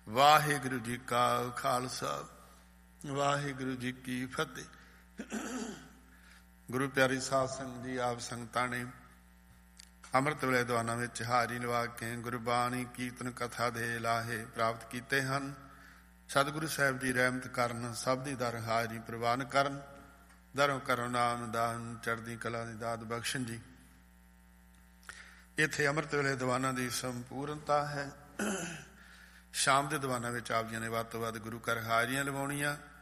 ਵਾਹਿਗੁਰੂ ਜੀ ਕਾ ਖਾਲਸਾ ਵਾਹਿਗੁਰੂ ਜੀ ਕੀ ਫਤਿਹ। ਗੁਰੂ ਪਿਆਰੀ ਸਾਧ ਸੰਗਤ ਜੀ, ਆਪ ਸੰਗਤਾਂ ਨੇ ਅੰਮ੍ਰਿਤ ਵੇਲੇ ਦੀਵਾਨਾਂ ਵਿੱਚ ਹਾਜ਼ਰੀ ਲਵਾ ਕੇ ਗੁਰਬਾਣੀ ਕੀਰਤਨ ਕਥਾ ਦੇ ਲਾਹੇ ਪ੍ਰਾਪਤ ਕੀਤੇ ਹਨ। ਸਤਿਗੁਰੂ ਸਾਹਿਬ ਜੀ ਰਹਿਮਤ ਕਰਨ, ਸਭ ਦੀ ਦਰ ਹਾਜ਼ਰੀ ਪ੍ਰਵਾਨ ਕਰਨ, ਦਰੋਂ ਕਰੋ ਨਾਮ ਦਾਨ, ਚੜ੍ਹਦੀ ਕਲਾ ਦੀ ਦਾਤ ਬਖਸ਼ਣ ਜੀ। ਇੱਥੇ ਅੰਮ੍ਰਿਤ ਵੇਲੇ ਦੀਵਾਨਾਂ ਦੀ ਸੰਪੂਰਨਤਾ ਹੈ। ਸ਼ਾਮ ਦੇ ਦੀਵਾਨਾਂ ਵਿੱਚ ਆਪ ਜੀ ਨੇ ਵੱਧ ਤੋਂ ਵੱਧ ਗੁਰੂ ਘਰ ਹਾਜ਼ਰੀਆਂ ਲਵਾਉਣੀਆਂ।